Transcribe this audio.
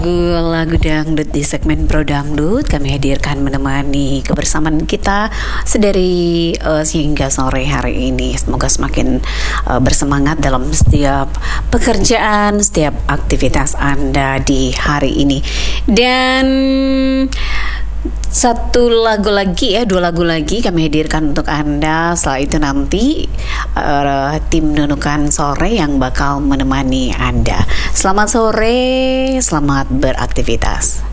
Lagu dangdut di segmen Pro Dangdut kami hadirkan menemani kebersamaan kita sedari hingga sore hari ini. Semoga semakin bersemangat dalam setiap pekerjaan, setiap aktivitas Anda di hari ini. Dan dua lagu lagi kami hadirkan untuk Anda. Setelah itu nanti tim Nunukan Sore yang bakal menemani Anda. Selamat sore, selamat beraktivitas.